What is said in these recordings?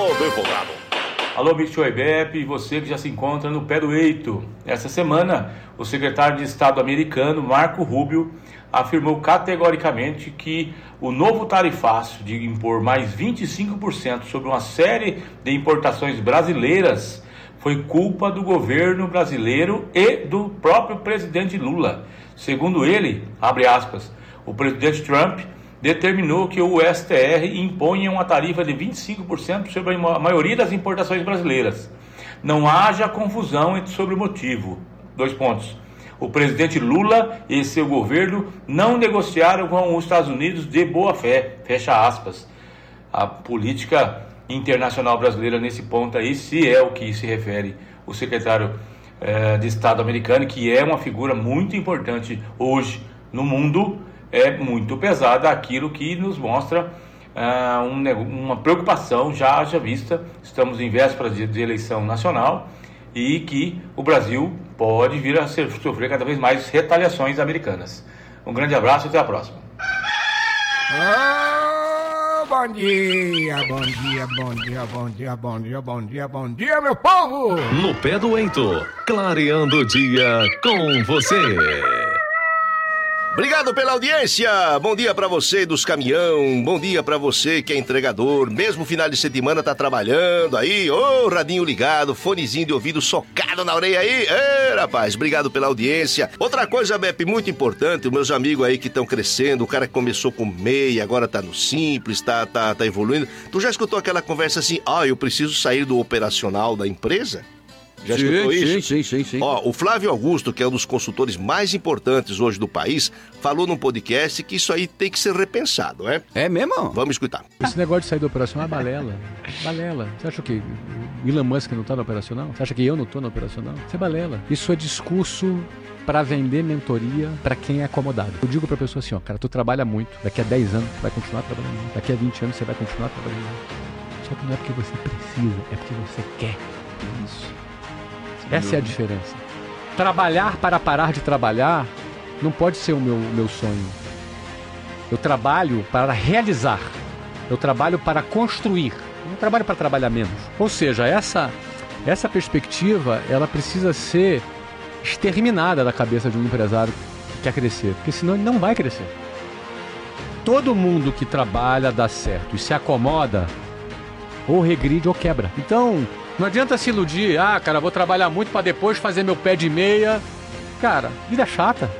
advogado. Alô, Bicho IBEP, você que já se encontra no pé do eito. Essa semana, o secretário de Estado americano, Marco Rubio, afirmou categoricamente que o novo tarifaço de impor mais 25% sobre uma série de importações brasileiras foi culpa do governo brasileiro e do próprio presidente Lula. Segundo ele, abre aspas, o presidente Trump determinou que o STR imponha uma tarifa de 25% sobre a maioria das importações brasileiras. Não haja confusão sobre o motivo. 2 pontos. O presidente Lula e seu governo não negociaram com os Estados Unidos de boa fé. Fecha aspas. A política internacional brasileira nesse ponto aí, se é o que se refere o secretário de Estado americano, que é uma figura muito importante hoje no mundo, é muito pesada, aquilo que nos mostra uma preocupação já haja vista. Estamos em vésperas de eleição nacional e que o Brasil pode vir a sofrer cada vez mais retaliações americanas. Um grande abraço e até a próxima. Bom dia, bom dia, bom dia, bom dia, bom dia, bom dia, bom dia, meu povo! No pé do eito, clareando o dia com você. Obrigado pela audiência, bom dia pra você dos caminhão, bom dia pra você que é entregador, mesmo final de semana tá trabalhando aí, radinho ligado, fonezinho de ouvido socado na orelha aí, rapaz, obrigado pela audiência. Outra coisa, Beppe, muito importante, os meus amigos aí que estão crescendo, o cara que começou com meia, agora tá no simples, tá evoluindo, tu já escutou aquela conversa assim, eu preciso sair do operacional da empresa? Já escutou isso? Sim. O Flávio Augusto, que é um dos consultores mais importantes hoje do país, falou num podcast que isso aí tem que ser repensado, né? É mesmo? Vamos escutar. Esse negócio de sair do operacional é balela. Balela. Você acha que o Elon Musk não tá no operacional? Você acha que eu não tô no operacional? Isso é balela. Isso é discurso para vender mentoria para quem é acomodado. Eu digo pra pessoa assim, cara, tu trabalha muito. Daqui a 10 anos tu vai continuar trabalhando muito. Daqui a 20 anos você vai continuar trabalhando muito. Só que não é porque você precisa, é porque você quer. Isso. Essa é a diferença. Trabalhar para parar de trabalhar não pode ser o meu sonho. Eu trabalho para realizar. Eu trabalho para construir. Eu não trabalho para trabalhar menos. Ou seja, essa perspectiva, ela precisa ser exterminada da cabeça de um empresário que quer crescer. Porque senão ele não vai crescer. Todo mundo que trabalha dá certo e se acomoda, ou regride ou quebra. Então, não adianta se iludir, cara, vou trabalhar muito para depois fazer meu pé de meia. Cara, vida chata.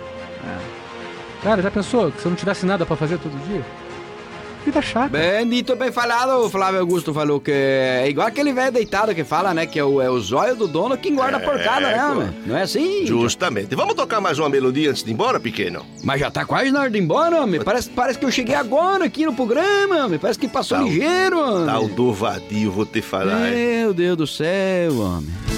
Cara, já pensou que se eu não tivesse nada para fazer todo dia? Vida chata. Bem dito, bem falado, o Flávio Augusto falou que é igual aquele velho deitado que fala, né, que é o zóio do dono que engorda a porcada, né, homem? Não é assim? Justamente. Vamos tocar mais uma melodia antes de ir embora, pequeno? Mas já tá quase na hora de ir embora, homem. Parece que eu cheguei agora aqui no programa, homem. Parece que passou ligeiro, homem. Tá o do vadio, vou te falar. Meu Deus do céu, homem.